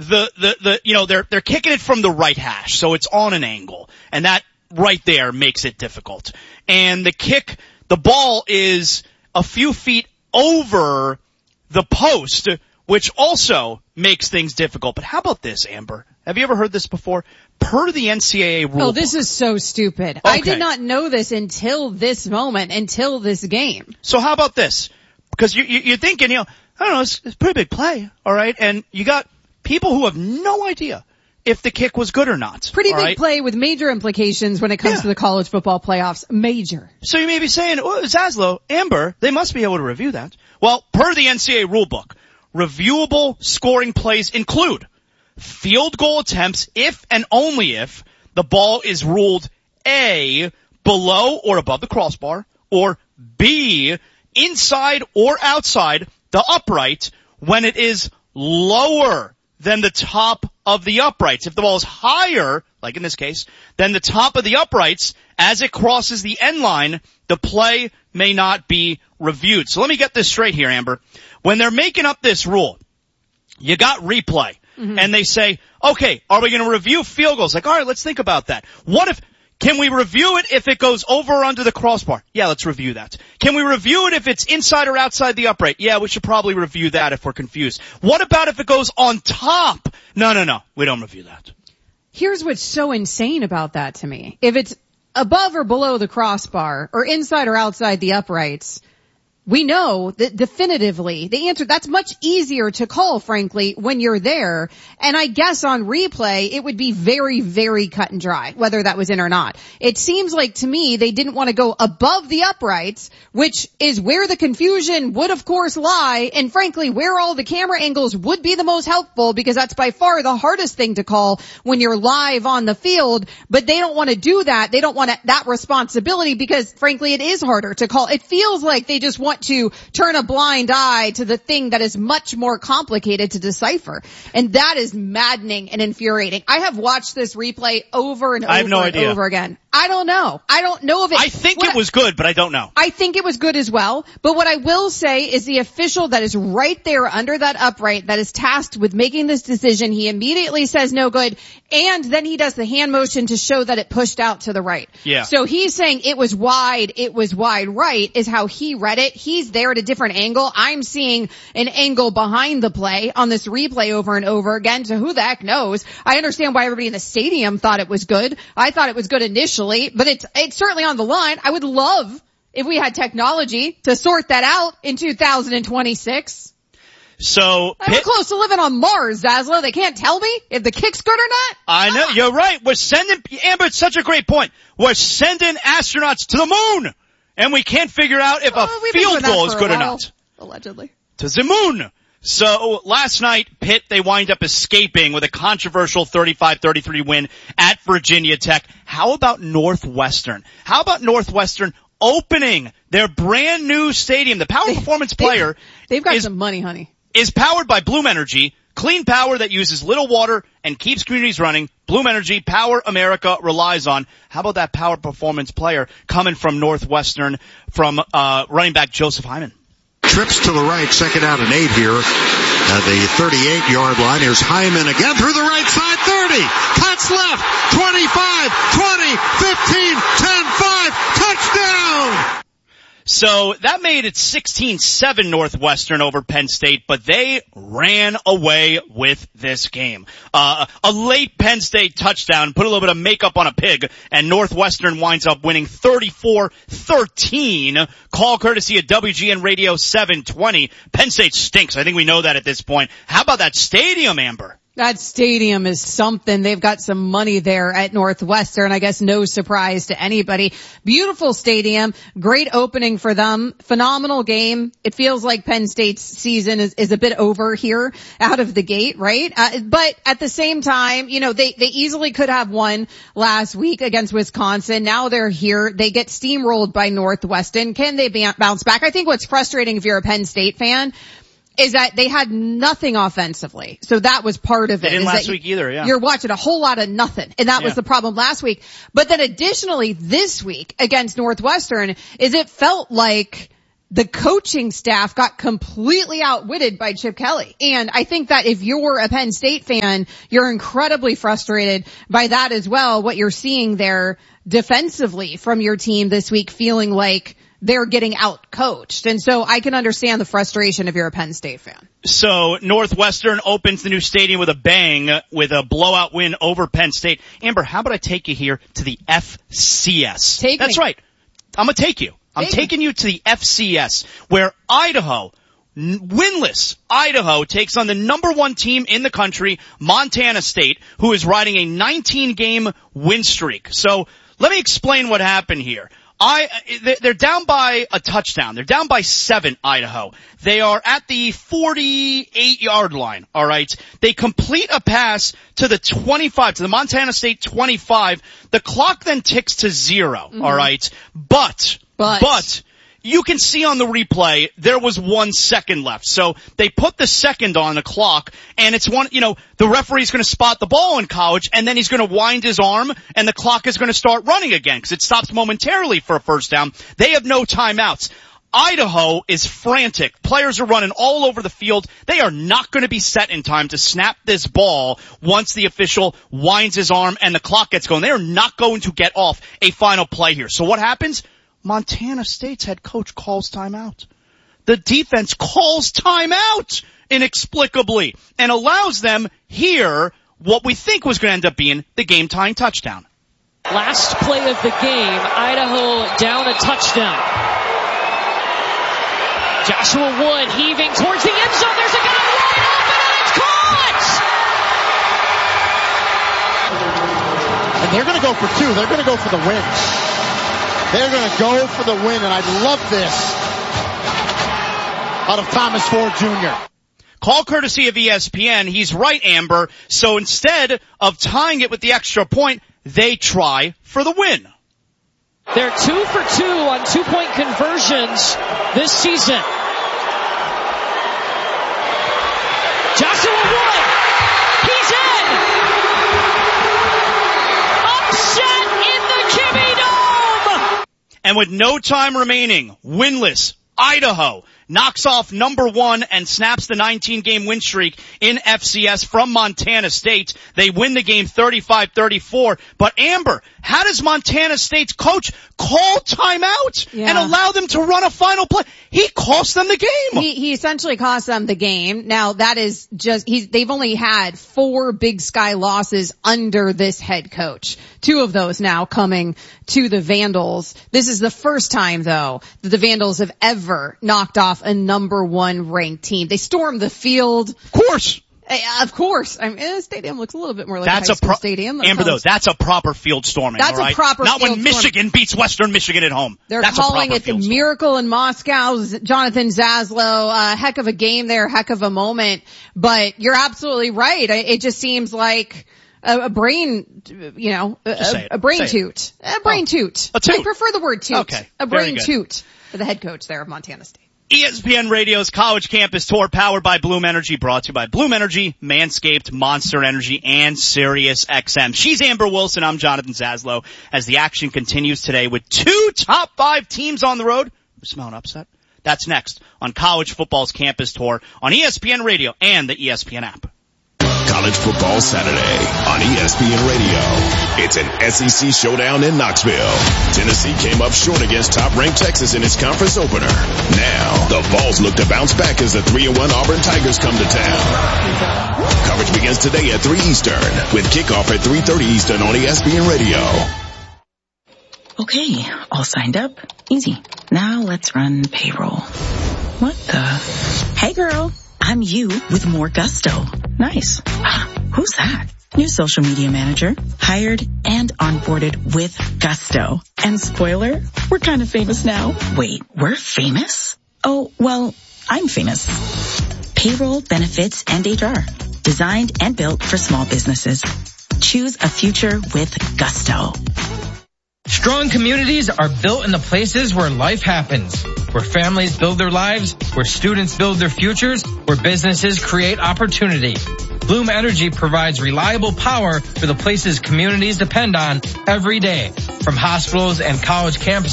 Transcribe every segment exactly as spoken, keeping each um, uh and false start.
the, the, the, you know, they're, they're kicking it from the right hash, so it's on an angle. And that right there makes it difficult. And the kick, the ball is a few feet over the post, which also makes things difficult. But how about this, Amber? Have you ever heard this before? Per the N C double A rule. Oh, this book, is so stupid. Okay. I did not know this until this moment, until this game. So how about this? Because you, you, you're thinking, you know, I don't know, it's, it's a pretty big play, all right? And you got people who have no idea if the kick was good or not. Pretty big right? play with major implications when it comes Yeah. to the college football playoffs. Major. So you may be saying, oh, Zaslow, Amber, they must be able to review that. Well, per the N C double A rule book, reviewable scoring plays include field goal attempts if and only if the ball is ruled A, below or above the crossbar, or B, inside or outside the upright when it is lower than the top of the uprights. If the ball is higher, like in this case, than the top of the uprights as it crosses the end line, the play may not be reviewed. So let me get this straight here, Amber. When they're making up this rule, you got replay. Mm-hmm. And they say, okay, are we going to review field goals? Like, all right, let's think about that. What if, can we review it if it goes over or under the crossbar? Yeah, let's review that. Can we review it if it's inside or outside the upright? Yeah, we should probably review that if we're confused. What about if it goes on top? No, no, no, we don't review that. Here's what's so insane about that to me. If it's above or below the crossbar or inside or outside the uprights, we know that definitively the answer, that's much easier to call, frankly, when you're there. And I guess on replay, it would be very, very cut and dry, whether that was in or not. It seems like to me they didn't want to go above the uprights, which is where the confusion would of course lie. And frankly, where all the camera angles would be the most helpful, because that's by far the hardest thing to call when you're live on the field. But they don't want to do that. They don't want that responsibility because frankly, it is harder to call. It feels like they just want to turn a blind eye to the thing that is much more complicated to decipher. And that is maddening and infuriating. I have watched this replay over and over I have no and idea. over again. I don't know. I don't know if it... I think it was good, but I don't know. I think it was good as well. But what I will say is the official that is right there under that upright that is tasked with making this decision, he immediately says no good, and then he does the hand motion to show that it pushed out to the right. Yeah. So he's saying it was wide, it was wide right is how he read it. He's there at a different angle. I'm seeing an angle behind the play on this replay over and over again, so who the heck knows? I understand why everybody in the stadium thought it was good. I thought it was good initially. But it's, it's certainly on the line. I would love if we had technology to sort that out in two thousand twenty-six. So, I'm Pitt, close to living on Mars, Zaslow. They can't tell me if the kick's good or not. I know, ah. you're right. We're sending, Amber, it's such a great point. We're sending astronauts to the moon. And we can't figure out if oh, a we've been field doing that goal is for a good or while, not. Allegedly. To the moon. So last night, Pitt, they wind up escaping with a controversial thirty-five thirty-three win at Virginia Tech. How about Northwestern? How about Northwestern opening their brand new stadium? The Power they, Performance Player they've got is, some money, honey. is powered by Bloom Energy, clean power that uses little water and keeps communities running. Bloom Energy, power America relies on. How about that Power Performance Player coming from Northwestern from uh running back Joseph Hyman? Trips to the right, second out and eight here at the thirty-eight yard line. Here's Hyman again through the right side, thirty, cuts left, twenty-five, twenty, fifteen, ten, five, touchdown! So that made it sixteen seven Northwestern over Penn State, but they ran away with this game. Uh, a late Penn State touchdown put a little bit of makeup on a pig, and Northwestern winds up winning thirty-four thirteen. Call courtesy of W G N Radio seven twenty. Penn State stinks. I think we know that at this point. How about that stadium, Amber? That stadium is something. They've got some money there at Northwestern. I guess no surprise to anybody. Beautiful stadium. Great opening for them. Phenomenal game. It feels like Penn State's season is, is a bit over here out of the gate, right? Uh, but at the same time, you know, they, they easily could have won last week against Wisconsin. Now they're here. They get steamrolled by Northwestern. Can they bounce back? I think what's frustrating if you're a Penn State fan is that they had nothing offensively. So that was part of it. They didn't is last that week either, yeah. You're watching a whole lot of nothing. And that yeah. was the problem last week. But then additionally, this week against Northwestern is it felt like the coaching staff got completely outwitted by Chip Kelly. And I think that if you're a Penn State fan, you're incredibly frustrated by that as well, what you're seeing there defensively from your team this week, feeling like they're getting out-coached. And so I can understand the frustration if you're a Penn State fan. So Northwestern opens the new stadium with a bang with a blowout win over Penn State. Amber, how about I take you here to the F C S? Take That's me. right. I'm going to take you. I'm Take taking me. you to the F C S, where Idaho, winless Idaho, takes on the number one team in the country, Montana State, who is riding a nineteen game win streak. So let me explain what happened here. I, they're down by a touchdown. They're down by seven, Idaho. They are at the forty-eight yard line, alright? They complete a pass to the twenty-five, to the Montana State twenty-five. The clock then ticks to zero, mm-hmm. alright? But, but, but, you can see on the replay, there was one second left. So they put the second on the clock, and it's one, you know, the referee's going to spot the ball in college, and then he's going to wind his arm, and the clock is going to start running again, because it stops momentarily for a first down. They have no timeouts. Idaho is frantic. Players are running all over the field. They are not going to be set in time to snap this ball once the official winds his arm and the clock gets going. They are not going to get off a final play here. So what happens? Montana State's head coach calls timeout. The defense calls timeout inexplicably and allows them here what we think was going to end up being the game-tying touchdown. Last play of the game, Idaho down a touchdown. Joshua Wood heaving towards the end zone. There's a guy wide open and it's caught! And they're going to go for two. They're going to go for the win. They're going to go for the win, and I love this out of Thomas Ford Junior Call courtesy of E S P N. He's right, Amber. So instead of tying it with the extra point, they try for the win. They're two for two on two-point conversions this season. Joshua Wood, he's in! Upset in the Kimmy Dome! And with no time remaining, winless Idaho knocks off number one and snaps the nineteen game win streak in F C S from Montana State. They win the game thirty-five thirty-four. But Amber, how does Montana State's coach call timeout yeah. and allow them to run a final play? He cost them the game. He, he essentially cost them the game. Now that is just, he's, they've only had four Big Sky losses under this head coach. Two of those now coming to the Vandals. This is the first time though that the Vandals have ever knocked off a number one ranked team. They stormed the field. Of course. Uh, of course. I mean, the stadium looks a little bit more like that's a high school a pro- stadium. That Amber, sounds- though, that's a proper field storming. That's all right? a proper Not field when Michigan storming. beats Western Michigan at home. They're that's calling a it the field Miracle in Moscow. Jonathan Zaslow, uh, heck of a game there, heck of a moment. But you're absolutely right. It just seems like a, a brain, you know, a, a brain say toot. A brain oh. toot. A toot. I prefer the word toot. Okay. A brain Very good. toot for the head coach there of Montana State. E S P N Radio's College Campus Tour, powered by Bloom Energy, brought to you by Bloom Energy, Manscaped, Monster Energy, and Sirius X M. She's Amber Wilson. I'm Jonathan Zaslow. As the action continues today with two top five teams on the road, we smell an upset. That's next on College Football's Campus Tour on E S P N Radio and the E S P N app. College Football Saturday on E S P N Radio. It's an S E C showdown in Knoxville. Tennessee came up short against top-ranked Texas in its conference opener. Now, the Vols look to bounce back as the three and one Auburn Tigers come to town. Coverage begins today at three Eastern with kickoff at three thirty Eastern on E S P N Radio. Okay, all signed up. Easy. Now let's run payroll. What the? Hey girl, I'm you with more gusto. Nice. Who's that? New social media manager. Hired and onboarded with gusto. And spoiler, we're kind of famous now. Wait, we're famous? Oh, well, I'm famous. Payroll, benefits, and H R. Designed and built for small businesses. Choose a future with gusto. Strong communities are built in the places where life happens, where families build their lives, where students build their futures, where businesses create opportunity. Bloom Energy provides reliable power for the places communities depend on every day, from hospitals and college campuses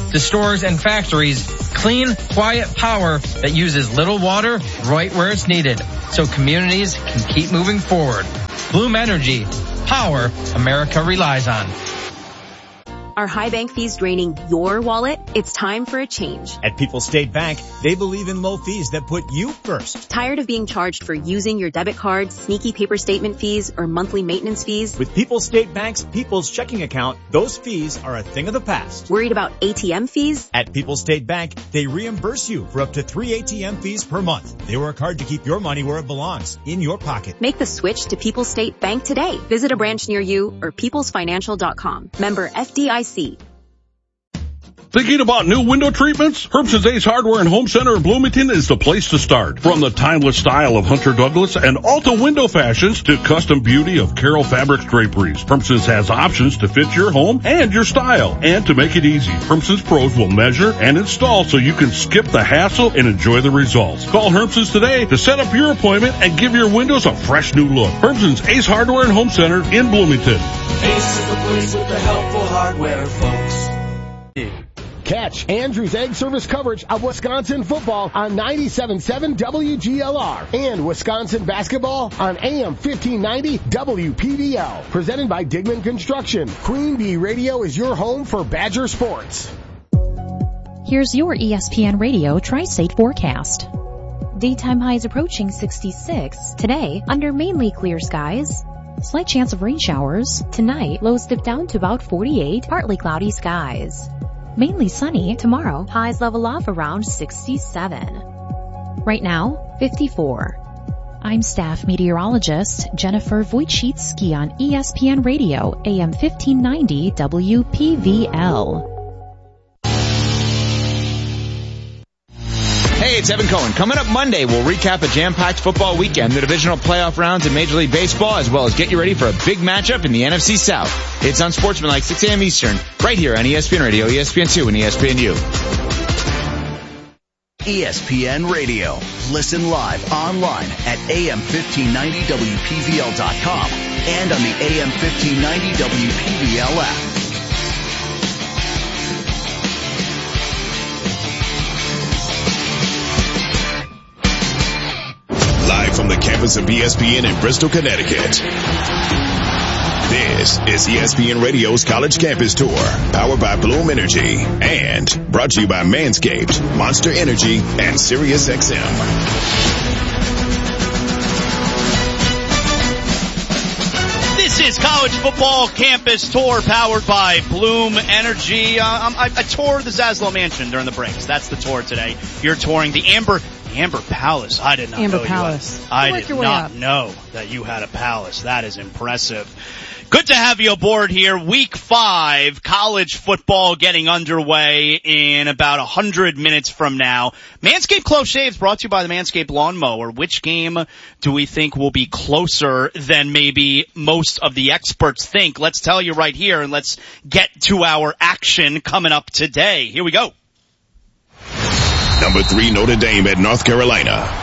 to stores and factories, clean, quiet power that uses little water right where it's needed so communities can keep moving forward. Bloom Energy, power America relies on. Are high bank fees draining your wallet? It's time for a change. At People's State Bank, they believe in low fees that put you first. Tired of being charged for using your debit card, sneaky paper statement fees, or monthly maintenance fees? With People's State Bank's People's Checking Account, those fees are a thing of the past. Worried about A T M fees? At People's State Bank, they reimburse you for up to three A T M fees per month. They work hard to keep your money where it belongs, in your pocket. Make the switch to People's State Bank today. Visit a branch near you or peoples financial dot com. Member F D I C. Thinking about new window treatments? Herbson's Ace Hardware and Home Center in Bloomington is the place to start. From the timeless style of Hunter Douglas and Alta window fashions to custom beauty of Carroll Fabrics draperies, Herbson's has options to fit your home and your style. And to make it easy, Herbson's pros will measure and install so you can skip the hassle and enjoy the results. Call Herbson's today to set up your appointment and give your windows a fresh new look. Herbson's Ace Hardware and Home Center in Bloomington. Ace is the place with the helpful hardware, folks. Catch Andrews Egg Service coverage of Wisconsin football on ninety-seven point seven W G L R and Wisconsin basketball on A M fifteen ninety W P V L. Presented by Digman Construction. Queen Bee Radio is your home for Badger sports. Here's your E S P N Radio Tri-State forecast. Daytime highs approaching sixty-six. Today, under mainly clear skies. Slight chance of rain showers. Tonight, lows dip down to about forty-eight, partly cloudy skies. Mainly sunny. Tomorrow, highs level off around sixty-seven. Right now, fifty-four. I'm staff meteorologist Jennifer Wojcicki on E S P N Radio, A M fifteen ninety W P V L. Hey, it's Evan Cohen. Coming up Monday, we'll recap a jam-packed football weekend, the divisional playoff rounds in Major League Baseball, as well as get you ready for a big matchup in the N F C South. It's on Sportsmanlike, six a.m. Eastern, right here on E S P N Radio, E S P N two, and E S P N U. E S P N Radio. Listen live online at A M fifteen ninety W P V L dot com and on the A M fifteen ninety W P V L app. Live from the campus of E S P N in Bristol, Connecticut. This is E S P N Radio's College Campus Tour, powered by Bloom Energy and brought to you by Manscaped, Monster Energy, and Sirius X M. This is College Football Campus Tour, powered by Bloom Energy. Uh, I, I toured the Zaslow Mansion during the breaks. That's the tour today. You're touring the Amber Amber Palace. I did not Amber know Palace. you had, I Work did your way not up. know that you had a palace. That is impressive. Good to have you aboard here. Week five, college football getting underway in about a hundred minutes from now. Manscaped Close Shaves brought to you by the Manscaped Lawnmower. Which game do we think will be closer than maybe most of the experts think? Let's tell you right here, and let's get to our action coming up today. Here we go. Number three, Notre Dame at North Carolina.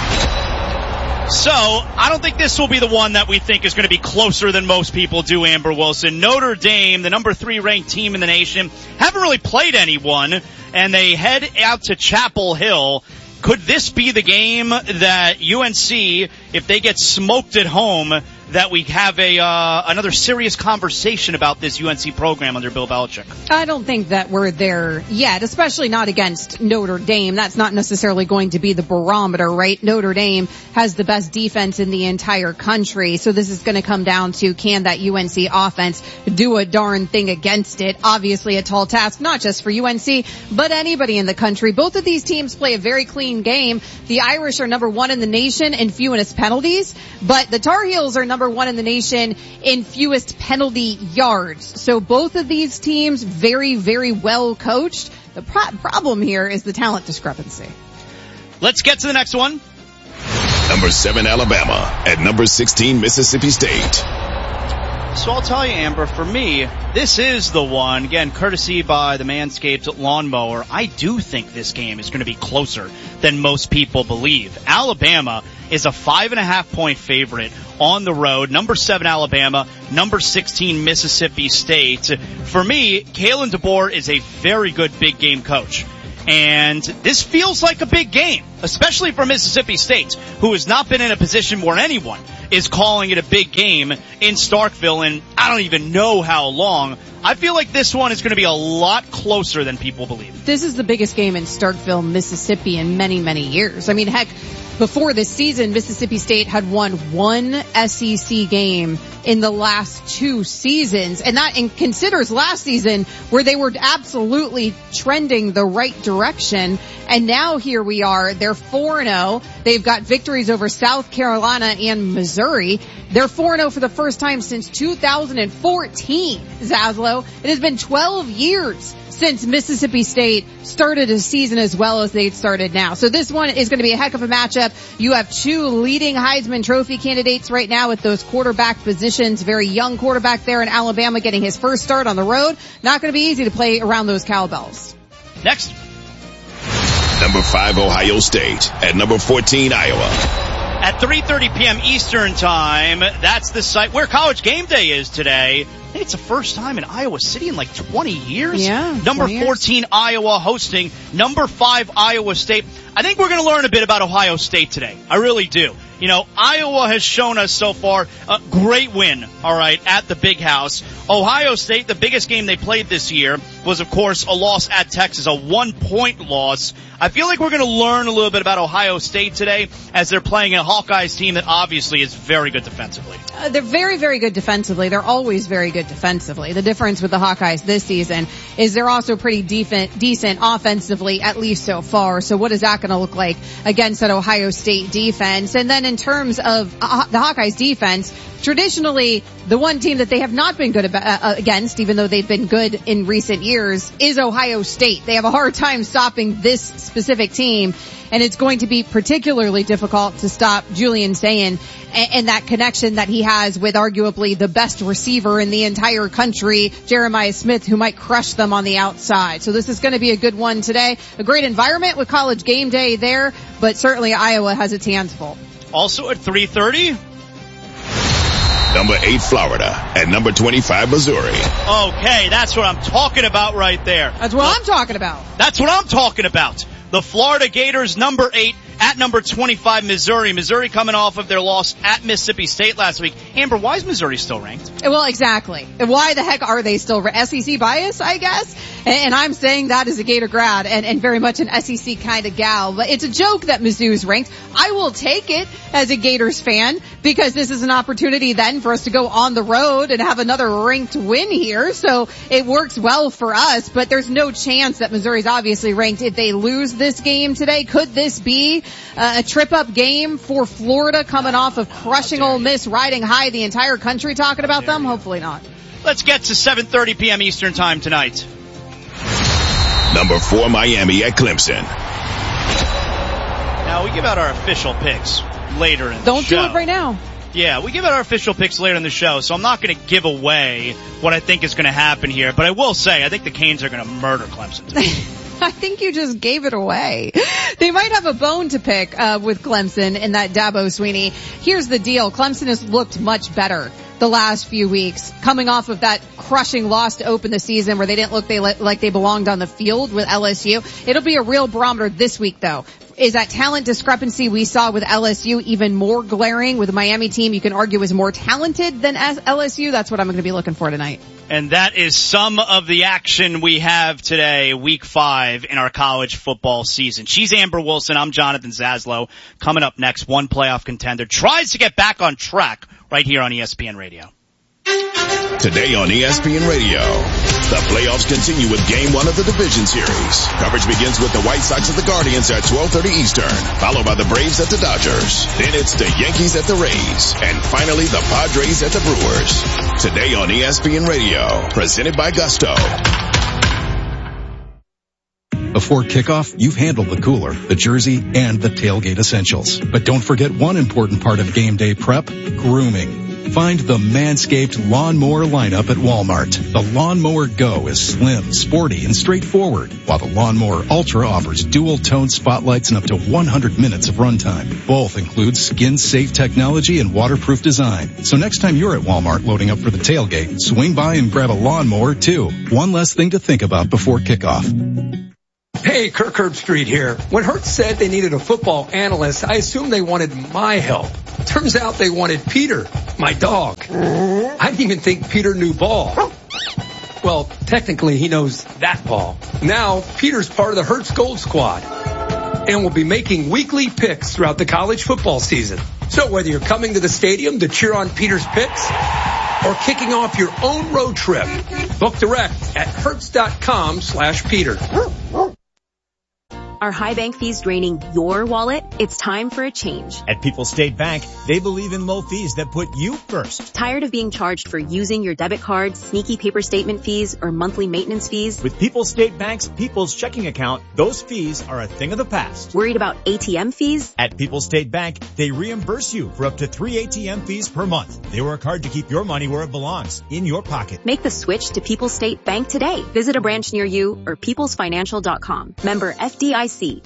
So, I don't think this will be the one that we think is going to be closer than most people do, Amber Wilson. Notre Dame, the number three ranked team in the nation, haven't really played anyone, and they head out to Chapel Hill. Could this be the game that U N C, if they get smoked at home, that we have a uh, another serious conversation about this U N C program under Bill Belichick? I don't think that we're there yet, especially not against Notre Dame. That's not necessarily going to be the barometer, right? Notre Dame has the best defense in the entire country, so this is going to come down to, can that U N C offense do a darn thing against it? Obviously a tall task, not just for U N C, but anybody in the country. Both of these teams play a very clean game. The Irish are number one in the nation in fewest penalties, but the Tar Heels are number one in the nation in fewest penalty yards. So both of these teams very, very well coached. The pro- problem here is the talent discrepancy. Let's get to the next one. Number seven, Alabama at number sixteen, Mississippi State. So I'll tell you, Amber, for me, this is the one, again, courtesy by the Manscaped Lawnmower. I do think this game is going to be closer than most people believe. Alabama is a five and a half point favorite on the road. Number seven, Alabama. Number sixteen, Mississippi State. For me, Kalen DeBoer is a very good big game coach. And this feels like a big game, especially for Mississippi State, who has not been in a position where anyone is calling it a big game in Starkville in I don't even know how long. I feel like this one is going to be a lot closer than people believe. This is the biggest game in Starkville, Mississippi in many, many years. I mean, heck, before this season, Mississippi State had won one S E C game in the last two seasons, and that and considers last season where they were absolutely trending the right direction. And now here we are. They're four and oh. They've got victories over South Carolina and Missouri. They're four and oh for the first time since two thousand fourteen, Zaslow. It has been twelve years since Mississippi State started a season as well as they've started now. So this one is going to be a heck of a matchup. You have two leading Heisman Trophy candidates right now at those quarterback positions. Very young quarterback there in Alabama getting his first start on the road. Not going to be easy to play around those cowbells. Next. Number five, Ohio State. At number fourteen, Iowa. At three thirty p.m. Eastern Time, that's the site where College Game Day is today. I think it's the first time in Iowa City in like twenty years. Yeah. Number fourteen, Iowa hosting number five, Iowa State. I think we're going to learn a bit about Ohio State today. I really do. You know, Iowa has shown us so far a great win, all right, at the Big House. Ohio State, the biggest game they played this year was, of course, a loss at Texas, a one-point loss. I feel like we're going to learn a little bit about Ohio State today as they're playing a Hawkeyes team that obviously is very good defensively. Uh, they're very, very good defensively. They're always very good defensively. The difference with the Hawkeyes this season is they're also pretty decent, decent offensively, at least so far. So what is that going to look like against that Ohio State defense? And then in terms of uh, the Hawkeyes defense, traditionally, the one team that they have not been good about, uh, against, even though they've been good in recent years, is Ohio State. They have a hard time stopping this specific team, and it's going to be particularly difficult to stop Julian Sayin and, and that connection that he has with arguably the best receiver in the entire country, Jeremiah Smith, who might crush them on the outside. So this is going to be a good one today. A great environment with College Game Day there, but certainly Iowa has its hands full. Also at three thirty, Number eight, Florida. At number twenty-five, Missouri. Okay, that's what I'm talking about right there. That's what I'm talking about. That's what I'm talking about. The Florida Gators, number eight, at number twenty-five, Missouri. Missouri coming off of their loss at Mississippi State last week. Amber, why is Missouri still ranked? Well, exactly. Why the heck are they still ranked? S E C bias, I guess? And I'm saying that as a Gator grad and, and very much an S E C kind of gal. But it's a joke that Mizzou's ranked. I will take it as a Gators fan because this is an opportunity then for us to go on the road and have another ranked win here. So it works well for us, but there's no chance that Missouri's obviously ranked if they lose this game today. Could this be a trip-up game for Florida coming off of crushing Ole Miss, riding high, the entire country talking about them? Hopefully not. Let's get to seven thirty p.m. Eastern Time tonight. Number four, Miami at Clemson. Now, we give out our official picks later in the Don't show. Don't do it right now. Yeah, we give out our official picks later in the show, so I'm not going to give away what I think is going to happen here. But I will say, I think the Canes are going to murder Clemson today. I think you just gave it away. They might have a bone to pick uh, with Clemson in that Dabo Swinney. Here's the deal. Clemson has looked much better the last few weeks, coming off of that crushing loss to open the season where they didn't look they like they belonged on the field with L S U. It'll be a real barometer this week, though. Is that talent discrepancy we saw with L S U even more glaring with the Miami team you can argue is more talented than L S U? That's what I'm going to be looking for tonight. And that is some of the action we have today, week five in our college football season. She's Amber Wilson. I'm Jonathan Zaslow. Coming up next, one playoff contender tries to get back on track right here on E S P N Radio. Today on E S P N Radio, the playoffs continue with game one of the division series. Coverage begins with the White Sox at the Guardians at twelve thirty Eastern, followed by the Braves at the Dodgers. Then it's the Yankees at the Rays, and finally the Padres at the Brewers. Today on E S P N Radio, presented by Gusto. Before kickoff, you've handled the cooler, the jersey, and the tailgate essentials. But don't forget one important part of game day prep, grooming. Find the Manscaped Lawnmower lineup at Walmart. The Lawnmower Go is slim, sporty, and straightforward, while the Lawnmower Ultra offers dual-tone spotlights and up to one hundred minutes of runtime. Both include skin-safe technology and waterproof design. So next time you're at Walmart loading up for the tailgate, swing by and grab a lawnmower too. One less thing to think about before kickoff. Hey, Kirk Herbstreit here. When Hertz said they needed a football analyst, I assumed they wanted my help. Turns out they wanted Peter, my dog. I didn't even think Peter knew ball. Well, technically he knows that ball. Now, Peter's part of the Hertz Gold Squad and will be making weekly picks throughout the college football season. So whether you're coming to the stadium to cheer on Peter's picks or kicking off your own road trip, book direct at hertz.com slash Peter. Are high bank fees draining your wallet? It's time for a change. At People's State Bank, they believe in low fees that put you first. Tired of being charged for using your debit card, sneaky paper statement fees, or monthly maintenance fees? With People's State Bank's People's Checking Account, those fees are a thing of the past. Worried about A T M fees? At People's State Bank, they reimburse you for up to three A T M fees per month. They work hard to keep your money where it belongs, in your pocket. Make the switch to People's State Bank today. Visit a branch near you or peoples financial dot com. Member F D I C.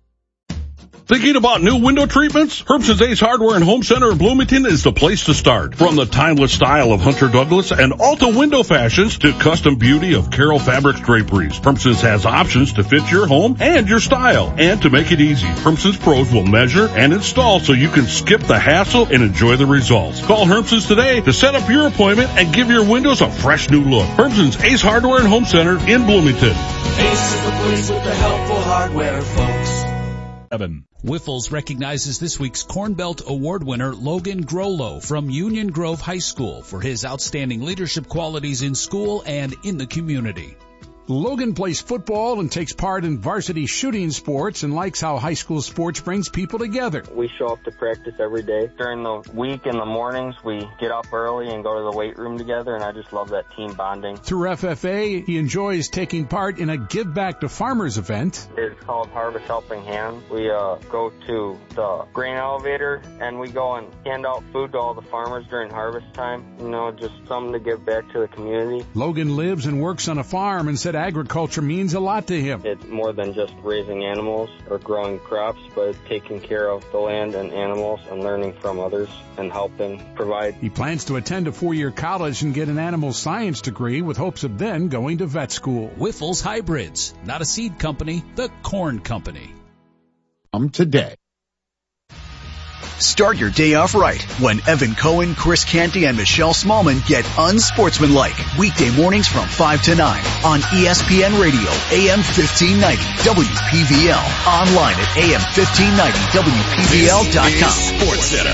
Thinking about new window treatments? Herbson's Ace Hardware and Home Center in Bloomington is the place to start. From the timeless style of Hunter Douglas and Alta window fashions to custom beauty of Carroll Fabrics draperies, Herbson's has options to fit your home and your style. And to make it easy, Herbson's pros will measure and install so you can skip the hassle and enjoy the results. Call Herbson's today to set up your appointment and give your windows a fresh new look. Herbson's Ace Hardware and Home Center in Bloomington. Ace is the place with the helpful hardware, folks. Seven. Whiffles recognizes this week's Corn Belt Award winner Logan Grolo from Union Grove High School for his outstanding leadership qualities in school and in the community. Logan plays football and takes part in varsity shooting sports and likes how high school sports brings people together. We show up to practice every day. During the week in the mornings, we get up early and go to the weight room together, and I just love that team bonding. Through F F A, he enjoys taking part in a Give Back to Farmers event. It's called Harvest Helping Hands. We uh, go to the grain elevator, and we go and hand out food to all the farmers during harvest time. You know, just something to give back to the community. Logan lives and works on a farm and said agriculture means a lot to him. It's more than just raising animals or growing crops, but taking care of the land and animals and learning from others and helping provide. He plans to attend a four-year college and get an animal science degree with hopes of then going to vet school. Whiffles Hybrids, not a seed company, the corn company. Um, today. Start your day off right when Evan Cohen, Chris Canty, and Michelle Smallman get unsportsmanlike. Weekday mornings from five to nine on E S P N Radio, A M fifteen ninety, W P V L. Online at A M fifteen ninety W P V L dot com. Sports Center.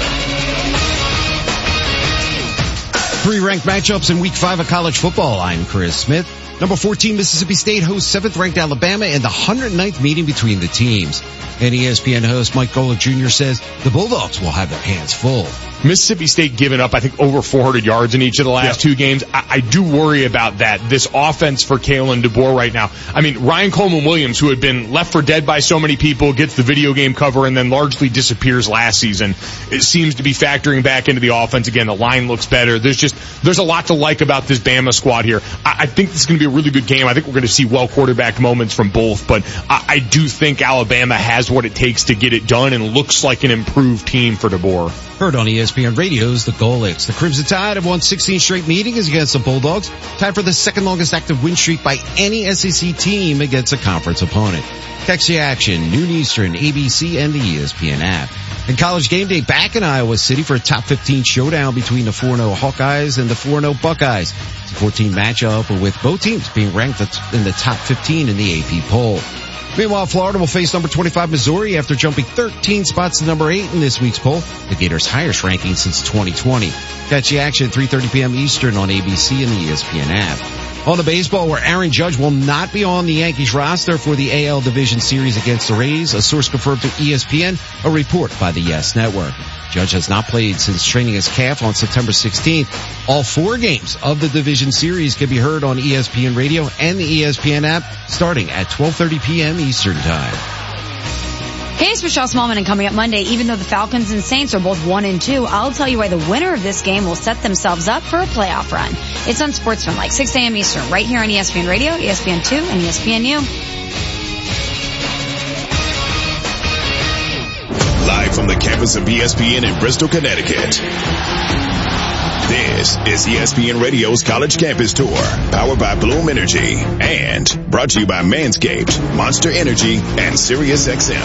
Three ranked matchups in week five of college football. I'm Chris Smith. Number fourteen, Mississippi State hosts seventh ranked Alabama in the one hundred ninth meeting between the teams. And E S P N host Mike Golick Junior says the Bulldogs will have their hands full. Mississippi State giving up, I think, over four hundred yards in each of the last yep. two games. I, I do worry about that. This offense for Kalen DeBoer right now. I mean, Ryan Coleman Williams, who had been left for dead by so many people, gets the video game cover and then largely disappears last season. It seems to be factoring back into the offense again. The line looks better. There's just, there's a lot to like about this Bama squad here. I, I think this is going to be a really good game. I think we're going to see well quarterbacked moments from both, but I, I do think Alabama has what it takes to get it done and looks like an improved team for DeBoer. Heard on E S P N Radio's The Golics. The Crimson Tide have won sixteen straight meetings against the Bulldogs, tied for the second longest active win streak by any S E C team against a conference opponent. Catch the action, noon Eastern, A B C, and the E S P N app. And College Game Day back in Iowa City for a top fifteen showdown between the four and oh Hawkeyes and the four and oh Buckeyes. It's a fourteen matchup with both teams being ranked in the top fifteen in the A P poll. Meanwhile, Florida will face number twenty-five Missouri after jumping thirteen spots to number eight in this week's poll, the Gators' highest ranking since twenty twenty. Catch the action at three thirty p.m. Eastern on A B C and the E S P N app. On the baseball, where Aaron Judge will not be on the Yankees roster for the A L Division Series against the Rays, a source confirmed to E S P N, a report by the Yes Network. Judge has not played since training his calf on September sixteenth. All four games of the Division Series can be heard on E S P N Radio and the E S P N app starting at twelve thirty p.m. Eastern Time. Hey, it's Michelle Smallman, and coming up Monday, even though the Falcons and Saints are both one and two, I'll tell you why the winner of this game will set themselves up for a playoff run. It's on Sportsman, six a.m. Eastern, right here on E S P N Radio, E S P N two, and E S P N U. Live from the campus of E S P N in Bristol, Connecticut. This is E S P N Radio's College Campus Tour, powered by Bloom Energy, and brought to you by Manscaped, Monster Energy, and SiriusXM.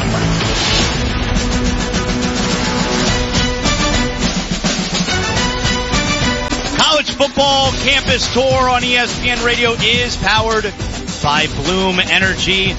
College Football Campus Tour on E S P N Radio is powered by Bloom Energy,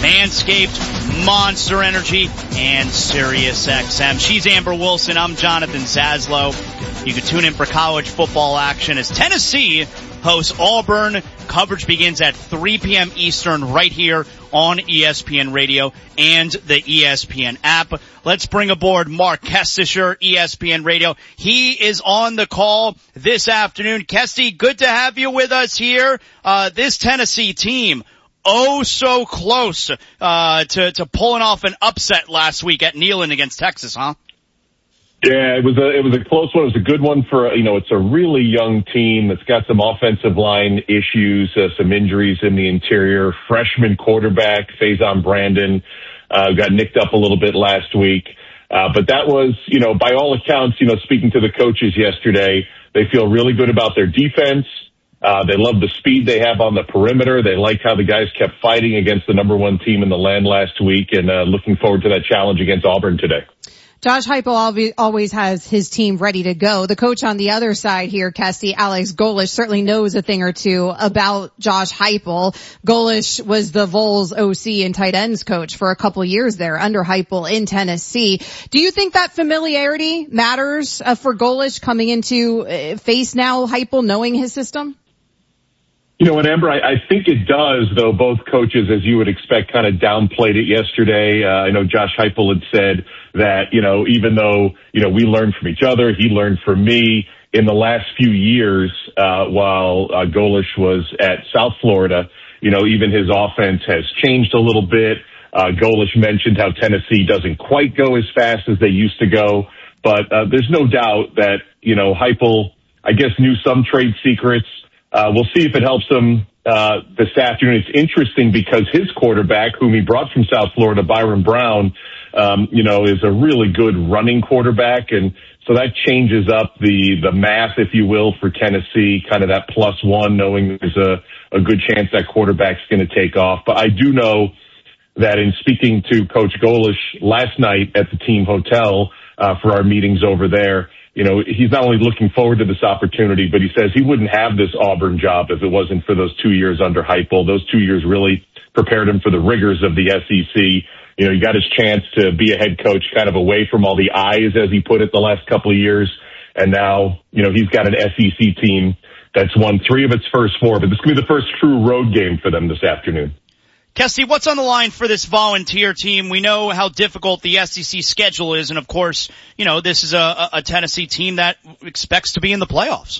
Manscaped, Monster Energy, and SiriusXM. She's Amber Wilson. I'm Jonathan Zaslow. You can tune in for college football action as Tennessee hosts Auburn. Coverage begins at three p.m. Eastern right here on E S P N Radio and the E S P N app. Let's bring aboard Mark Kestisher, E S P N Radio. He is on the call this afternoon. Kesty, good to have you with us here. Uh, this Tennessee team, oh so close uh, to, to pulling off an upset last week at Neyland against Texas, huh? Yeah, it was a it was a close one. It was a good one for, you know, it's a really young team that's got some offensive line issues, uh, some injuries in the interior. Freshman quarterback Faison Brandon uh, got nicked up a little bit last week, uh, but that was, you know, by all accounts, you know, speaking to the coaches yesterday, they feel really good about their defense. Uh, they love the speed they have on the perimeter. They like how the guys kept fighting against the number one team in the land last week, and uh, looking forward to that challenge against Auburn today. Josh Heupel always has his team ready to go. The coach on the other side here, Kesty, Alex Golesh, certainly knows a thing or two about Josh Heupel. Golesh was the Vols O C and tight ends coach for a couple years there under Heupel in Tennessee. Do you think that familiarity matters uh, for Golesh coming into uh, face now Heupel, knowing his system? You know what, Amber, I, I think it does, though both coaches, as you would expect, kind of downplayed it yesterday. Uh, I know Josh Heupel had said that, you know, even though, you know, we learned from each other, he learned from me in the last few years, uh, while uh, Golesh was at South Florida, you know, even his offense has changed a little bit. Uh, Golesh mentioned how Tennessee doesn't quite go as fast as they used to go, but uh, there's no doubt that, you know, Heupel, I guess, knew some trade secrets. Uh, we'll see if it helps him uh, this afternoon. It's interesting because his quarterback, whom he brought from South Florida, Byron Brown, um, you know, is a really good running quarterback. And so that changes up the, the math, if you will, for Tennessee, kind of that plus one, knowing there's a, a good chance that quarterback's going to take off. But I do know that in speaking to Coach Golesh last night at the team hotel uh, for our meetings over there, you know, he's not only looking forward to this opportunity, but he says he wouldn't have this Auburn job if it wasn't for those two years under Heupel. Those two years really prepared him for the rigors of the S E C. You know, he got his chance to be a head coach kind of away from all the eyes, as he put it, the last couple of years. And now, you know, he's got an S E C team that's won three of its first four, but this could be the first true road game for them this afternoon. Kesty, what's on the line for this volunteer team? We know how difficult the S E C schedule is, and of course, you know, this is a, a Tennessee team that expects to be in the playoffs.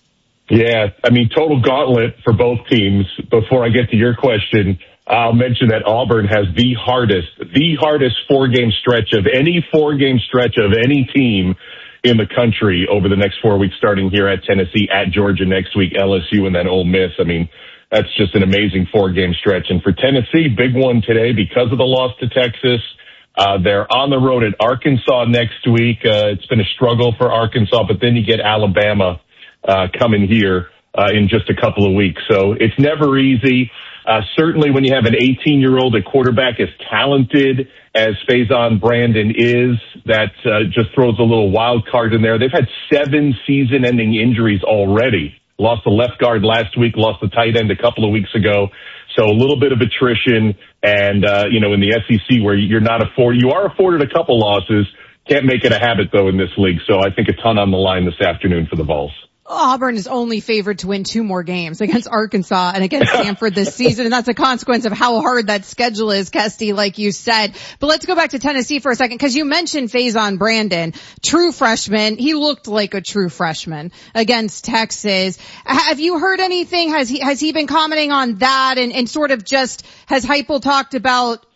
Yeah, I mean, total gauntlet for both teams. Before I get to your question, I'll mention that Auburn has the hardest, the hardest four-game stretch of any four-game stretch of any team in the country over the next four weeks, starting here at Tennessee, at Georgia next week, L S U, and then Ole Miss. I mean, that's just an amazing four-game stretch. And for Tennessee, big one today because of the loss to Texas. Uh, they're on the road at Arkansas next week. Uh, it's been a struggle for Arkansas, but then you get Alabama uh, coming here uh, in just a couple of weeks. So it's never easy. Uh, certainly when you have an eighteen-year-old at quarterback as talented as Faison Brandon is, that uh, just throws a little wild card in there. They've had seven season-ending injuries already. Lost the left guard last week, lost the tight end a couple of weeks ago. So a little bit of attrition. And, uh, you know, in the S E C where you're not afforded, you are afforded a couple losses. Can't make it a habit, though, in this league. So I think a ton on the line this afternoon for the Vols. Auburn is only favored to win two more games against Arkansas and against Stanford this season, and that's a consequence of how hard that schedule is, Kesty, like you said. But let's go back to Tennessee for a second, because you mentioned Faison Brandon, true freshman. He looked like a true freshman against Texas. Have you heard anything? Has he has he been commenting on that, and, and sort of just has Heupel talked about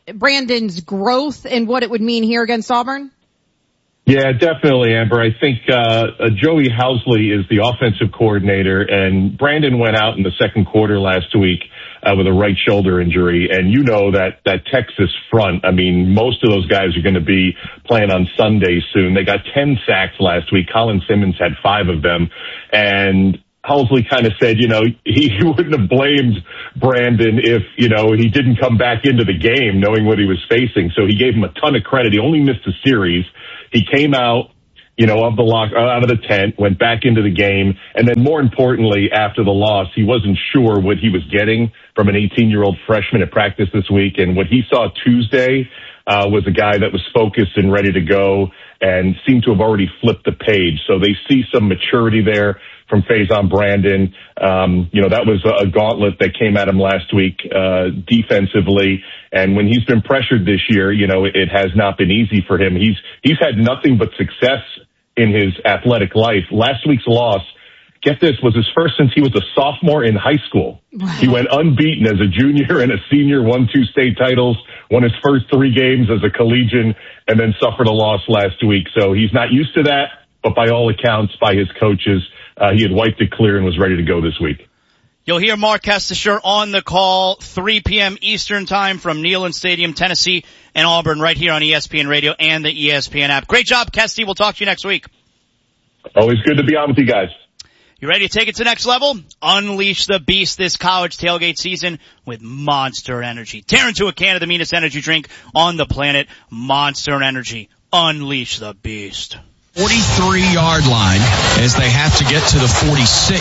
Brandon's growth and what it would mean here against Auburn? Yeah, definitely, Amber. I think uh, uh Joey Housley is the offensive coordinator, and Brandon went out in the second quarter last week uh, with a right shoulder injury. And you know that that Texas front, I mean, most of those guys are going to be playing on Sunday soon. They got ten sacks last week. Colin Simmons had five of them. And Housley kind of said, you know, he wouldn't have blamed Brandon if, you know, he didn't come back into the game knowing what he was facing. So he gave him a ton of credit. He only missed a series. He came out, you know, of the lock, out of the tent, went back into the game, and then more importantly, after the loss, he wasn't sure what he was getting from an eighteen-year-old freshman at practice this week. And what he saw Tuesday uh, was a guy that was focused and ready to go and seemed to have already flipped the page. So they see some maturity there from Faison Brandon. Um, you know, that was a gauntlet that came at him last week, uh, defensively. And when he's been pressured this year, you know, it, it has not been easy for him. He's, he's had nothing but success in his athletic life. Last week's loss, get this, was his first since he was a sophomore in high school. Wow. He went unbeaten as a junior and a senior, won two state titles, won his first three games as a collegian, and then suffered a loss last week. So he's not used to that, but by all accounts, by his coaches, Uh, he had wiped it clear and was ready to go this week. You'll hear Mark Kestisher on the call, three p.m. Eastern time from Neyland Stadium, Tennessee and Auburn, right here on E S P N Radio and the E S P N app. Great job, Kesty. We'll talk to you next week. Always good to be on with you guys. You ready to take it to the next level? Unleash the beast this college tailgate season with Monster Energy. Tear into a can of the meanest energy drink on the planet, Monster Energy. Unleash the beast. forty-three yard line as they have to get to the forty-six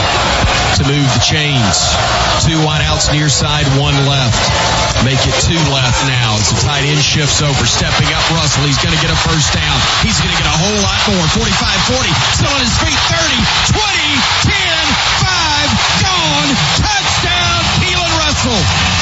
to move the chains. Two wide outs near side, one left. Make it two left now. As the tight end shifts over, stepping up Russell. He's going to get a first down. He's going to get a whole lot more. forty-five forty, still on his feet. thirty, twenty, ten, five, gone. Touchdown, Keelan Russell.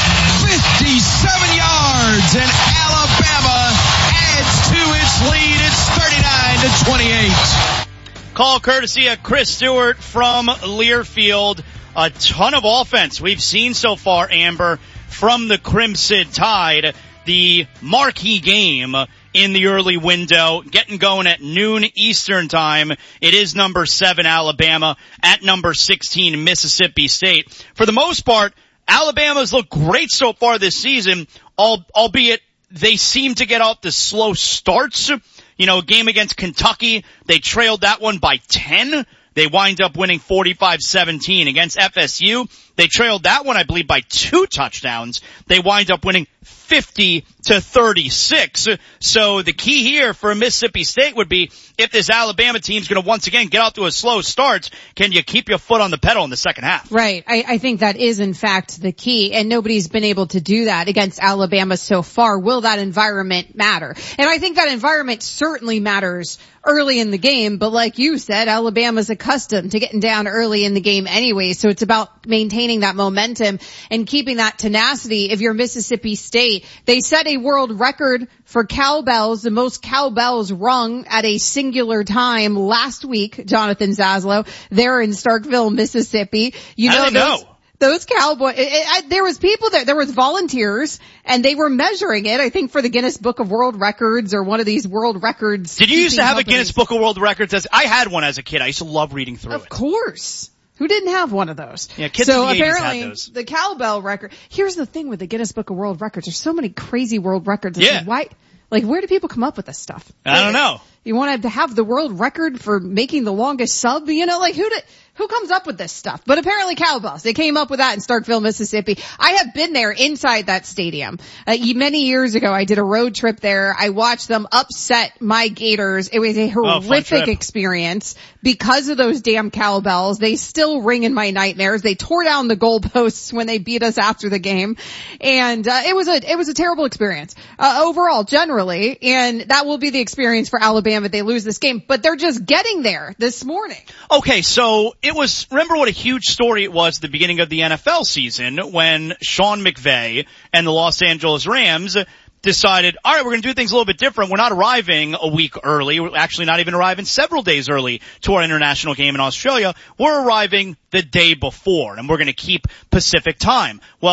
fifty-seven yards, and Alabama adds to its lead. It's thirty-nine to twenty-eight. Call courtesy of Chris Stewart from Learfield. A ton of offense we've seen so far, Amber, from the Crimson Tide. The marquee game in the early window, getting going at noon Eastern time. It is number seven Alabama at number sixteen Mississippi State. For the most part, Alabama's looked great so far this season, albeit they seem to get off the slow starts. You know, a game against Kentucky, they trailed that one by ten. They wind up winning forty-five seventeen. Against F S U, they trailed that one, I believe, by two touchdowns. They wind up winning fifty to thirty-six. So the key here for Mississippi State would be, if this Alabama team's going to once again get out to a slow start, can you keep your foot on the pedal in the second half? Right. I, I think that is in fact the key, and nobody's been able to do that against Alabama so far. Will that environment matter? And I think that environment certainly matters early in the game, but like you said, Alabama's accustomed to getting down early in the game anyway, so it's about maintaining that momentum and keeping that tenacity. If you're Mississippi State, they set a world record for cowbells, the most cowbells rung at a singular time last week, Jonathan Zaslow, there in Starkville, Mississippi. You know, I those, know. Those cowboys, it, it, there was people there, there was volunteers, and they were measuring it, I think, for the Guinness Book of World Records or one of these world records. Did you used to have companies. a Guinness Book of World Records? As I had one as a kid. I used to love reading through of it. Of course. Who didn't have one of those? Yeah, kids so in the apparently, eighties had those. The cowbell record. Here's the thing with the Guinness Book of World Records. There's so many crazy world records. Yeah. Like, why? Like, where do people come up with this stuff? I don't know. You want to have the world record for making the longest sub? You know, like who did, who comes up with this stuff? But apparently cowbells. They came up with that in Starkville, Mississippi. I have been there inside that stadium. Uh, many years ago, I did a road trip there. I watched them upset my Gators. It was a horrific oh, experience because of those damn cowbells. They still ring in my nightmares. They tore down the goalposts when they beat us after the game. And, uh, it was a, it was a terrible experience, uh, overall, generally. And that will be the experience for Alabama if they lose this game, but they're just getting there this morning. Okay, so it was, remember what a huge story it was at the beginning of the N F L season when Sean McVay and the Los Angeles Rams decided, all right, we're going to do things a little bit different. We're not arriving a week early. We're actually not even arriving several days early to our international game in Australia. We're arriving the day before, and we're going to keep Pacific time. Well,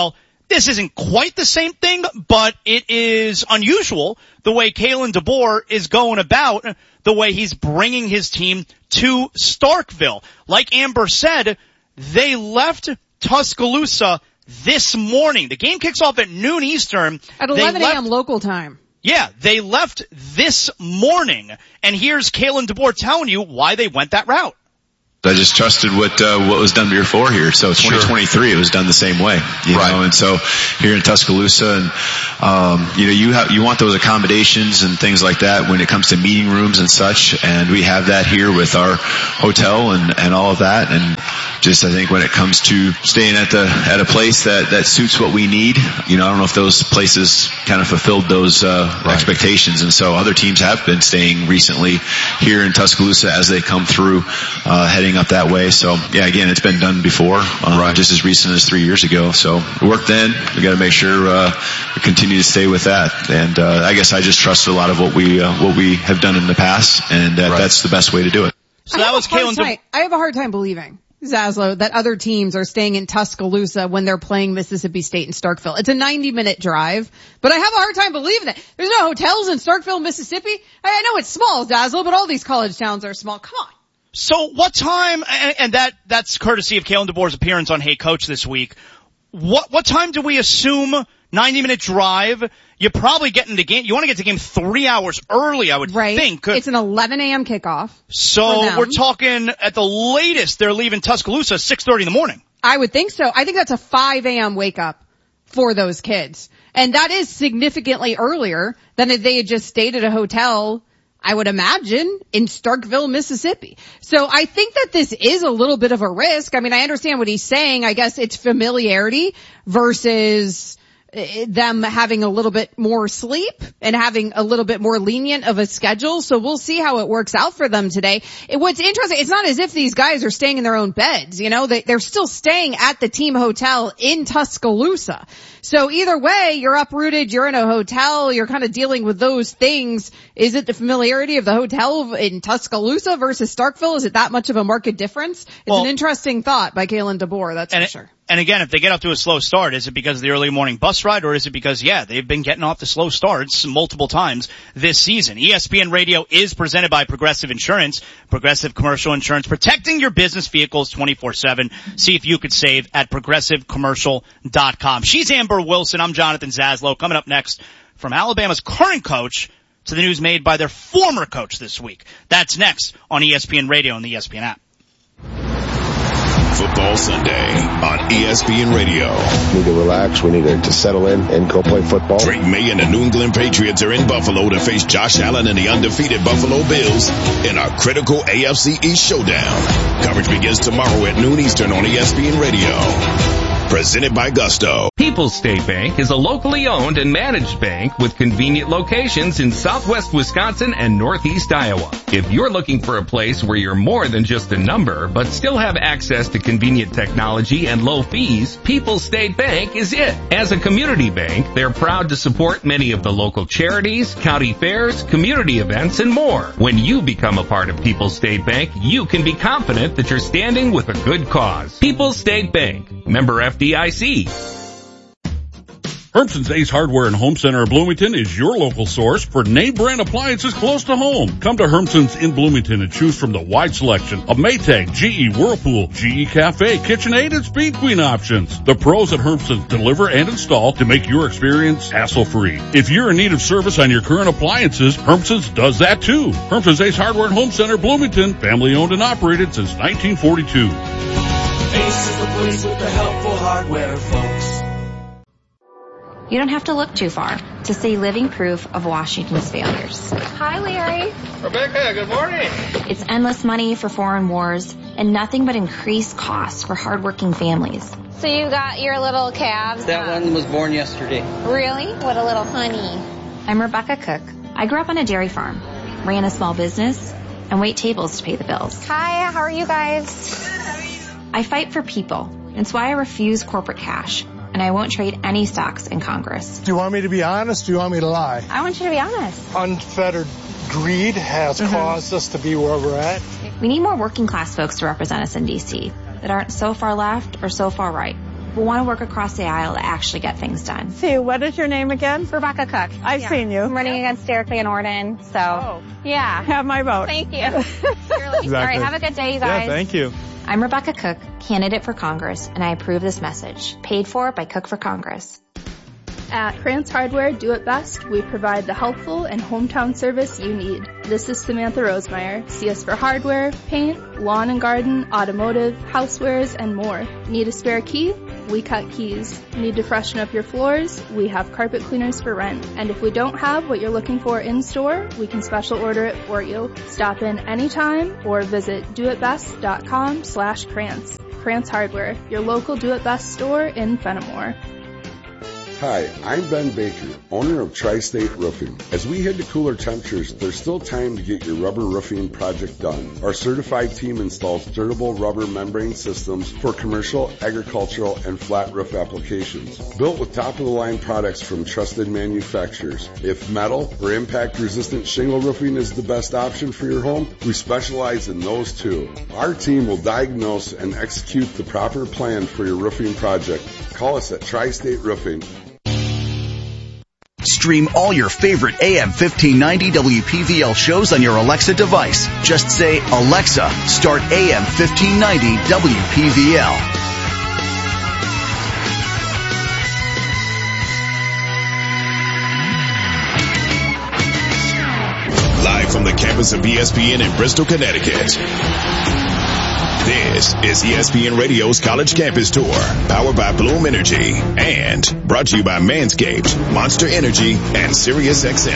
This isn't quite the same thing, but it is unusual the way Kalen DeBoer is going about, the way he's bringing his team to Starkville. Like Amber said, they left Tuscaloosa this morning. The game kicks off at noon Eastern. At eleven a.m. local time. Yeah, they left this morning. And here's Kalen DeBoer telling you why they went that route. I just trusted what uh, what was done before here. So twenty twenty-three, sure. It was done the same way, you right. know. And so here in Tuscaloosa, and um, you know, you have you want those accommodations and things like that when it comes to meeting rooms and such. And we have that here with our hotel and and all of that. And just I think when it comes to staying at the at a place that that suits what we need, you know, I don't know if those places kind of fulfilled those uh, right. expectations. And so other teams have been staying recently here in Tuscaloosa as they come through, uh, heading up that way. So yeah, again, it's been done before, um, right. just as recent as three years ago. So it worked then. We got to make sure uh, we continue to stay with that. And uh, I guess I just trust a lot of what we uh, what we have done in the past, and uh, right. that's the best way to do it. So that was Kalen. De- I have a hard time believing, Zaslow, that other teams are staying in Tuscaloosa when they're playing Mississippi State in Starkville. It's a ninety minute drive, but I have a hard time believing it. There's no hotels in Starkville, Mississippi. I know it's small, Zaslow, but all these college towns are small. Come on. So what time, and, and that, that's courtesy of Kalen DeBoer's appearance on Hey Coach this week. What, what time do we assume ninety minute drive? You're probably getting the game, you want to get to the game three hours early, I would right. think. It's an eleven a.m. kickoff. So we're talking at the latest, they're leaving Tuscaloosa six thirty in the morning. I would think so. I think that's a five a.m. wake up for those kids. And that is significantly earlier than if they had just stayed at a hotel, I would imagine, in Starkville, Mississippi. So I think that this is a little bit of a risk. I mean, I understand what he's saying. I guess it's familiarity versus them having a little bit more sleep and having a little bit more lenient of a schedule. So we'll see how it works out for them today. It, what's interesting, it's not as if these guys are staying in their own beds. You know, they, they're still staying at the team hotel in Tuscaloosa. So either way, you're uprooted, you're in a hotel, you're kind of dealing with those things. Is it the familiarity of the hotel in Tuscaloosa versus Starkville? Is it that much of a market difference? It's well, an interesting thought by Kalen DeBoer, that's for it, sure. And again, if they get off to a slow start, is it because of the early morning bus ride, or is it because, yeah, they've been getting off to slow starts multiple times this season? E S P N Radio is presented by Progressive Insurance. Progressive Commercial Insurance, protecting your business vehicles twenty-four seven. See if you could save at progressive commercial dot com. She's Amber Wilson. I'm Jonathan Zaslow. Coming up next, from Alabama's current coach to the news made by their former coach this week. That's next on E S P N Radio and the E S P N app. Football Sunday on E S P N Radio. We need to relax. We need to, to settle in and go play football. Drake May and the New England Patriots are in Buffalo to face Josh Allen and the undefeated Buffalo Bills in a critical A F C East showdown. Coverage begins tomorrow at noon Eastern on E S P N Radio. Presented by Gusto. People's State Bank is a locally owned and managed bank with convenient locations in southwest Wisconsin and northeast Iowa. If you're looking for a place where you're more than just a number, but still have access to convenient technology and low fees, People's State Bank is it. As a community bank, they're proud to support many of the local charities, county fairs, community events, and more. When you become a part of People's State Bank, you can be confident that you're standing with a good cause. People's State Bank, member F D I C. Hermson's Ace Hardware and Home Center of Bloomington is your local source for name brand appliances close to home. Come to Hermson's in Bloomington and choose from the wide selection of Maytag, G E, Whirlpool, G E Cafe, KitchenAid, and Speed Queen options. The pros at Hermson's deliver and install to make your experience hassle-free. If you're in need of service on your current appliances, Hermson's does that too. Hermson's Ace Hardware and Home Center, Bloomington, family owned and operated since nineteen forty-two. Ace is the place with the helpful hardware, folks. You don't have to look too far to see living proof of Washington's failures. Hi, Larry. Rebecca, good morning. It's endless money for foreign wars and nothing but increased costs for hardworking families. So you got your little calves? That huh? one was born yesterday. Really? What a little honey. I'm Rebecca Cook. I grew up on a dairy farm, ran a small business, and wait tables to pay the bills. Hi, how are you guys? I fight for people. It's why I refuse corporate cash. And I won't trade any stocks in Congress. Do you want me to be honest? Do you want me to lie? I want you to be honest. Unfettered greed has mm-hmm. caused us to be where we're at. We need more working class folks to represent us in D C that aren't so far left or so far right. but want to work across the aisle to actually get things done. See, what is your name again? Rebecca Cook. I've yeah. seen you. I'm running against Derek Van Orden, so oh. yeah. Have my vote. Thank you. Exactly. All right, have a good day, you guys. Yeah, thank you. I'm Rebecca Cook, candidate for Congress, and I approve this message. Paid for by Cook for Congress. At Krantz Hardware Do It Best, we provide the helpful and hometown service you need. This is Samantha Rosemeyer. See us for hardware, paint, lawn and garden, automotive, housewares, and more. Need a spare key? We cut keys. Need to freshen up your floors? We have carpet cleaners for rent. And if we don't have what you're looking for in store, we can special order it for you. Stop in anytime or visit doitbest.com slash Krantz. Krantz Hardware, your local Do It Best store in Fenimore. Hi, I'm Ben Baker, owner of Tri-State Roofing. As we head to cooler temperatures, there's still time to get your rubber roofing project done. Our certified team installs durable rubber membrane systems for commercial, agricultural, and flat roof applications. Built with top-of-the-line products from trusted manufacturers. If metal or impact-resistant shingle roofing is the best option for your home, we specialize in those too. Our team will diagnose and execute the proper plan for your roofing project. Call us at Tri-State Roofing. Stream all your favorite A M fifteen ninety W P V L shows on your Alexa device. Just say, Alexa, start A M fifteen ninety W P V L. Live from the campus of E S P N in Bristol, Connecticut. This is E S P N Radio's College Campus Tour, powered by Bloom Energy, and brought to you by Manscaped, Monster Energy, and SiriusXM.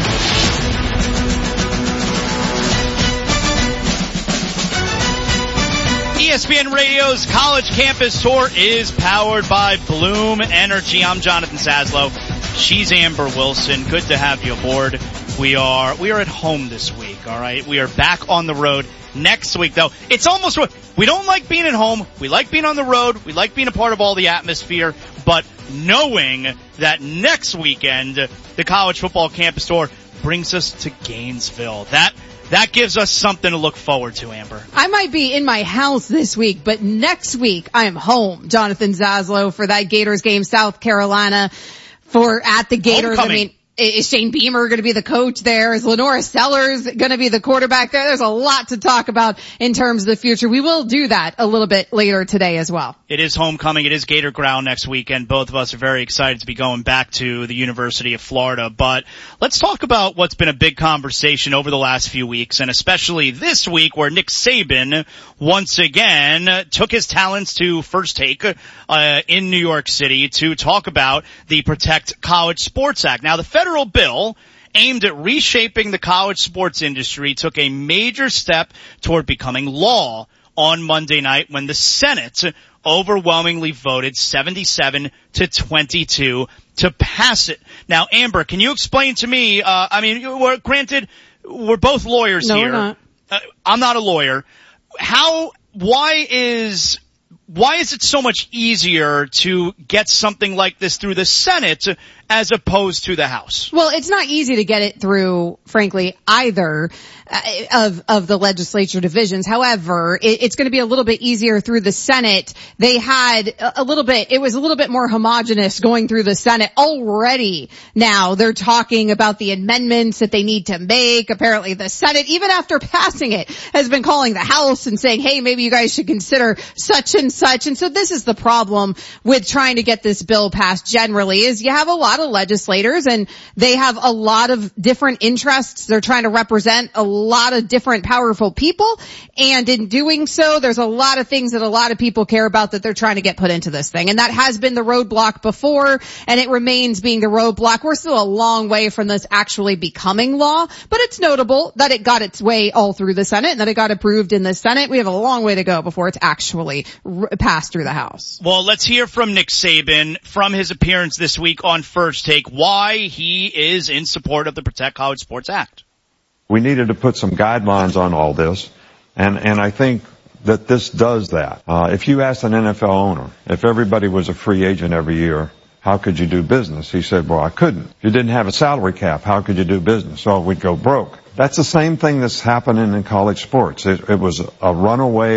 E S P N Radio's College Campus Tour is powered by Bloom Energy. I'm Jonathan Saslow. She's Amber Wilson. Good to have you aboard. We are, we are at home this week, alright? We are back on the road next week, though. It's almost, we don't like being at home. We like being on the road. We like being a part of all the atmosphere. But knowing that next weekend, the College Football Campus Tour brings us to Gainesville. That, that gives us something to look forward to, Amber. I might be in my house this week, but next week I am home, Jonathan Zaslow, for that Gators game, South Carolina, for at the Gators. Homecoming. I mean, is Shane Beamer going to be the coach there? Is Lenora Sellers going to be the quarterback there? There's a lot to talk about in terms of the future. We will do that a little bit later today as well. It is homecoming. It is Gator Ground next weekend. Both of us are very excited to be going back to the University of Florida. But let's talk about what's been a big conversation over the last few weeks, and especially this week, where Nick Saban once again took his talents to First Take uh, in New York City to talk about the Protect College Sports Act. Now, the federal bill aimed at reshaping the college sports industry took a major step toward becoming law on Monday night when the Senate overwhelmingly voted seventy-seven to twenty-two to pass it. Now, Amber, can you explain to me, uh, I mean, we're, granted, we're both lawyers no, here. We're not. Uh, I'm not a lawyer. How, why is, why is it so much easier to get something like this through the Senate as opposed to the House? Well, it's not easy to get it through, frankly, either uh, of of the legislature divisions. However, it, it's going to be a little bit easier through the Senate. They had a, a little bit, it was a little bit more homogenous going through the Senate already. Now they're talking about the amendments that they need to make. Apparently the Senate, even after passing it, has been calling the House and saying, hey, maybe you guys should consider such and such. And so this is the problem with trying to get this bill passed generally, is you have a lot of legislators and they have a lot of different interests. They're trying to represent a lot of different powerful people. And in doing so, there's a lot of things that a lot of people care about that they're trying to get put into this thing. And that has been the roadblock before, and it remains being the roadblock. We're still a long way from this actually becoming law, but it's notable that it got its way all through the Senate and that it got approved in the Senate. We have a long way to go before it's actually r- passed through the House. Well, let's hear from Nick Saban from his appearance this week on First Take why he is in support of the Protect College Sports Act. We needed to put some guidelines on all this, and, and I think that this does that. Uh, if you asked an N F L owner, if everybody was a free agent every year, how could you do business? He said, well, I couldn't. If you didn't have a salary cap, how could you do business? So we'd go broke. That's the same thing that's happening in college sports. It, it was a runaway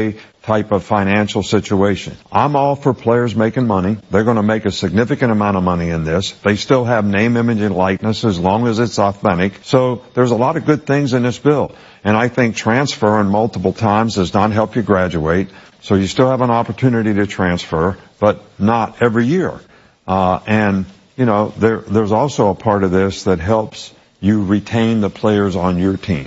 type of financial situation. I'm all for players making money. They're going to make a significant amount of money in this. They still have name, image, and likeness as long as it's authentic. So there's a lot of good things in this bill. And I think transferring multiple times does not help you graduate. So you still have an opportunity to transfer, but not every year. Uh, and, you know, there, there's also a part of this that helps you retain the players on your team.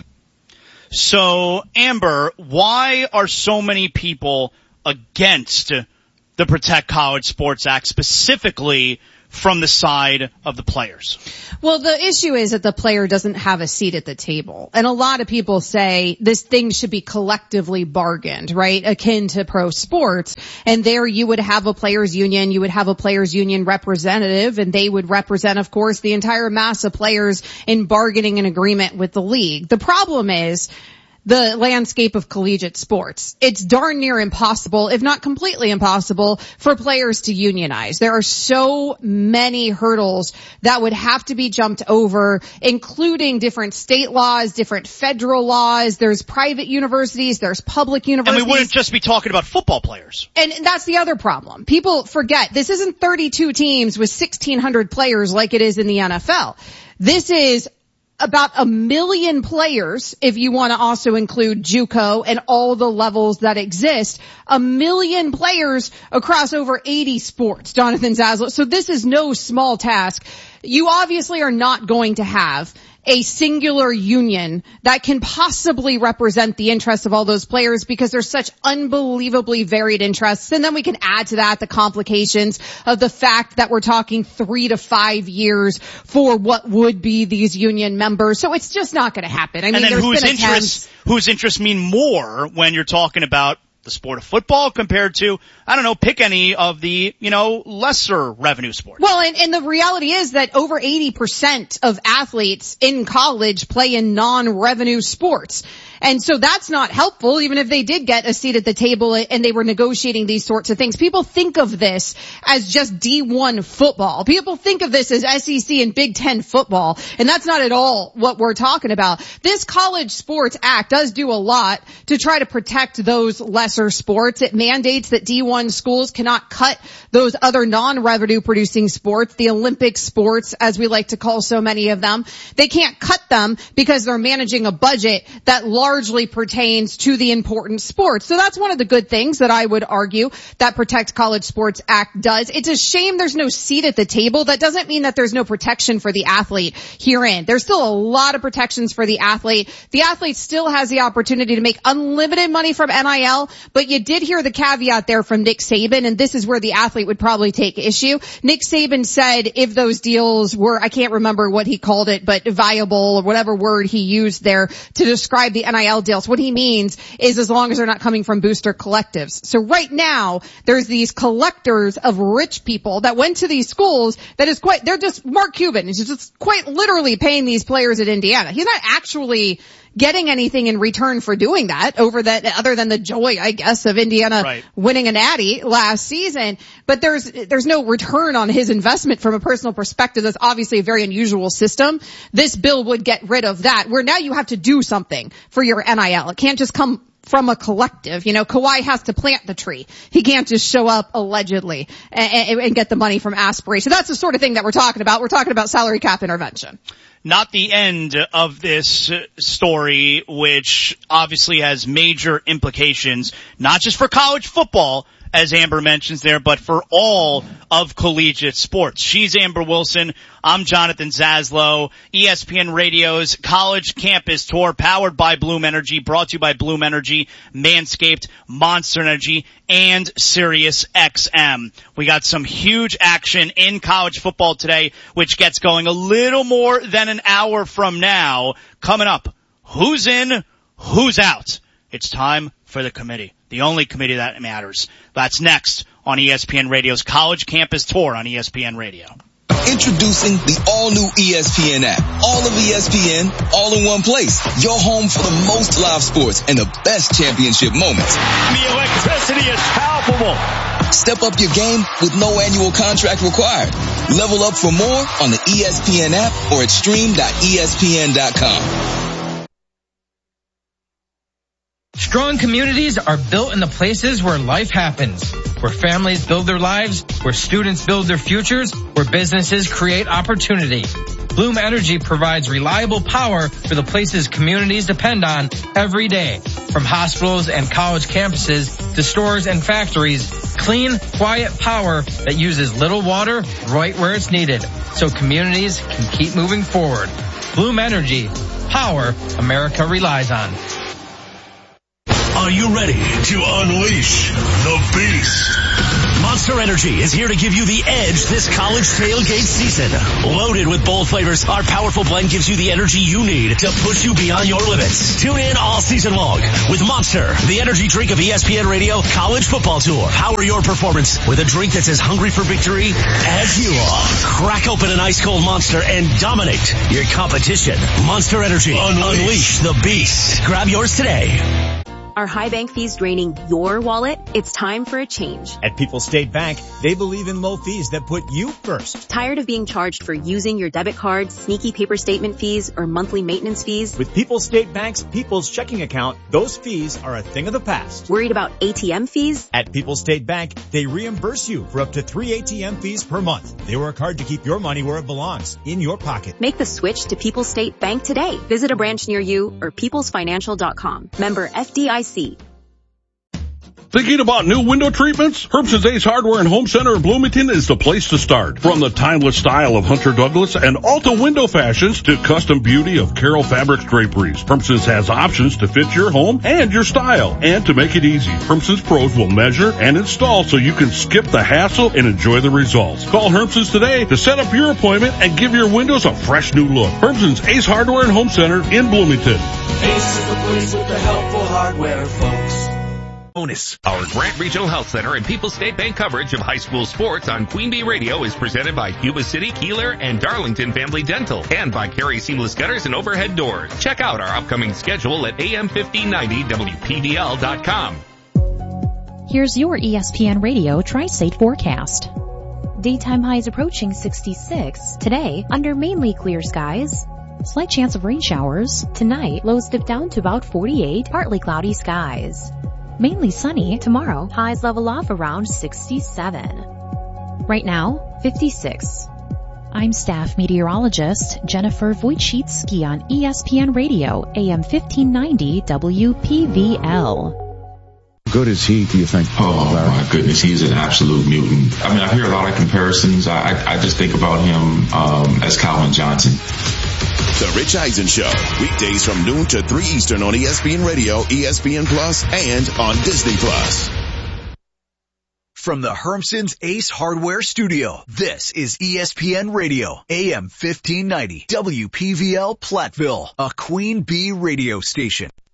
So, Amber, why are so many people against the Protect College Sports Act, specifically from the side of the players? Well, the issue is that the player doesn't have a seat at the table. And a lot of people say this thing should be collectively bargained, right? Akin to pro sports. And there you would have a players union, you would have a players union representative, and they would represent, of course, the entire mass of players in bargaining an agreement with the league. The problem is the landscape of collegiate sports. It's darn near impossible, if not completely impossible, for players to unionize. There are so many hurdles that would have to be jumped over, including different state laws, different federal laws. There's private universities, there's public universities. And we wouldn't just be talking about football players. And that's the other problem. People forget this isn't thirty-two teams with sixteen hundred players like it is in the N F L. This is about a million players, if you want to also include JUCO and all the levels that exist, a million players across over eighty sports, Jonathan Zaslow. So this is no small task. You obviously are not going to have a singular union that can possibly represent the interests of all those players because there's such unbelievably varied interests. And then we can add to that the complications of the fact that we're talking three to five years for what would be these union members. So it's just not going to happen. I mean, and then there's whose been interests, whose interests mean more when you're talking about the sport of football compared to, I don't know, pick any of the, you know, lesser revenue sports. Well, and, and the reality is that over eighty percent of athletes in college play in non-revenue sports. And so that's not helpful, even if they did get a seat at the table and they were negotiating these sorts of things. People think of this as just D one football. People think of this as S E C and Big Ten football, and that's not at all what we're talking about. This College Sports Act does do a lot to try to protect those lesser sports. It mandates that D one schools cannot cut those other non-revenue producing sports, the Olympic sports, as we like to call so many of them. They can't cut them because they're managing a budget that largely pertains to the important sports. So that's one of the good things that I would argue that Protect College Sports Act does. It's a shame there's no seat at the table. That doesn't mean that there's no protection for the athlete herein. There's still a lot of protections for the athlete. The athlete still has the opportunity to make unlimited money from N I L, but you did hear the caveat there from Nick Saban, and this is where the athlete would probably take issue. Nick Saban said if those deals were, I can't remember what he called it, but viable or whatever word he used there to describe the N I L deals. What he means is as long as they're not coming from booster collectives. So right now, there's these collectors of rich people that went to these schools that is quite, they're just, Mark Cuban is just quite literally paying these players at Indiana. He's not actually getting anything in return for doing that over that, other than the joy, I guess, of Indiana right. winning a natty last season. But there's, there's no return on his investment from a personal perspective. That's obviously a very unusual system. This bill would get rid of that, where now you have to do something for your N I L. It can't just come from a collective. You know, Kawhi has to plant the tree. He can't just show up allegedly and, and, and get the money from aspiration. That's the sort of thing that we're talking about. We're talking about salary cap intervention. Not the end of this story, which obviously has major implications, not just for college football, as Amber mentions there, but for all of collegiate sports. She's Amber Wilson. I'm Jonathan Zaslow. E S P N Radio's College Campus Tour, powered by Bloom Energy, brought to you by Bloom Energy, Manscaped, Monster Energy, and Sirius X M. We got some huge action in college football today, which gets going a little more than an hour from now. Coming up, who's in, who's out? It's time for the committee. The only committee that matters. That's next on E S P N Radio's College Campus Tour on E S P N Radio. Introducing the all-new E S P N app. All of E S P N, all in one place. Your home for the most live sports and the best championship moments. The electricity is palpable. Step up your game with no annual contract required. Level up for more on the E S P N app or at stream dot E S P N dot com. Strong communities are built in the places where life happens, where families build their lives, where students build their futures, where businesses create opportunity. Bloom Energy provides reliable power for the places communities depend on every day. From hospitals and college campuses to stores and factories, clean, quiet power that uses little water right where it's needed, so communities can keep moving forward. Bloom Energy, power America relies on. Are you ready to unleash the beast? Monster Energy is here to give you the edge this college tailgate season. Loaded with bold flavors, our powerful blend gives you the energy you need to push you beyond your limits. Tune in all season long with Monster, the energy drink of E S P N Radio College Football Tour. Power your performance with a drink that's as hungry for victory as you are. Crack open an ice cold Monster and dominate your competition. Monster Energy. Unleash, Unleash the beast. Grab yours today. Are high bank fees draining your wallet? It's time for a change. At People's State Bank, they believe in low fees that put you first. Tired of being charged for using your debit card, sneaky paper statement fees, or monthly maintenance fees? With People's State Bank's People's Checking Account, those fees are a thing of the past. Worried about A T M fees? At People's State Bank, they reimburse you for up to three A T M fees per month. They work hard to keep your money where it belongs, in your pocket. Make the switch to People's State Bank today. Visit a branch near you or peoples financial dot com. Member F D I C. Thinking about new window treatments? Herbson's Ace Hardware and Home Center in Bloomington is the place to start. From the timeless style of Hunter Douglas and Alta window fashions to custom beauty of Carroll Fabrics draperies, Herbson's has options to fit your home and your style. And to make it easy, Herbson's pros will measure and install so you can skip the hassle and enjoy the results. Call Herbson's today to set up your appointment and give your windows a fresh new look. Herbson's Ace Hardware and Home Center in Bloomington. Ace is the place with the helpful hardware, folks. Bonus. Our Grant Regional Health Center and People's State Bank coverage of high school sports on Queen Bee Radio is presented by Cuba City, Keeler, and Darlington Family Dental, and by Carey Seamless Gutters and Overhead Doors. Check out our upcoming schedule at A M fifteen ninety W P V L dot com. Here's your E S P N Radio Tri-State forecast. Daytime highs approaching sixty-six. Today, under mainly clear skies. Slight chance of rain showers. Tonight, lows dip down to about forty-eight, partly cloudy skies. Mainly sunny. Tomorrow, highs level off around sixty-seven. Right now, fifty-six. I'm staff meteorologist Jennifer Wojcicki on E S P N Radio, A M fifteen ninety W P V L. Good is he, do you think? Oh, my goodness, he's an absolute mutant. I mean, I hear a lot of comparisons. I, I, I just think about him um, as Calvin Johnson. The Rich Eisen Show, weekdays from noon to three Eastern on E S P N Radio, E S P N Plus, and on Disney Plus. From the Hermson's Ace Hardware Studio, this is E S P N Radio, A M fifteen ninety, W P V L Platteville, a Queen Bee radio station.